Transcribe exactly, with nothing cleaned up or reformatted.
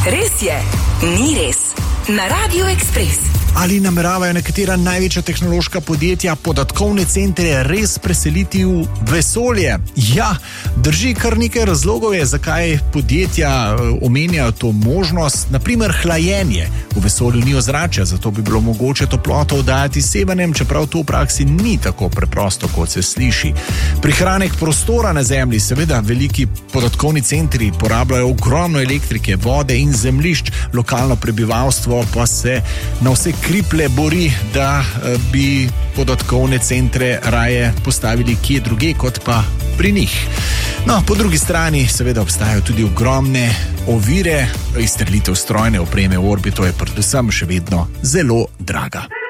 Res je, ni res. Na Radio Ekspres. Ali nameravajo nekatera največja tehnološka podjetja podatkovne centre res preseliti v vesolje? Ja, drži, kar nekaj razlogov je, zakaj podjetja omenjajo to možnost. Naprimer hlajenje. V vesolju ni ozračja, zato bi bilo mogoče toploto oddajati s sevanjem, čeprav to v praksi ni tako preprosto, kot se sliši. Prihranek prostora na Zemlji, seveda veliki podatkovni centri porabljajo ogromno elektrike, vode in zemljišč, lokalno prebivalstvo pa se na vse kriple bori, da bi podatkovne centre raje postavili kje druge, kot pa pri njih. No, po drugi strani seveda obstajajo tudi ogromne ovire, izstrelitev strojne opreme v orbito je predvsem še vedno zelo draga.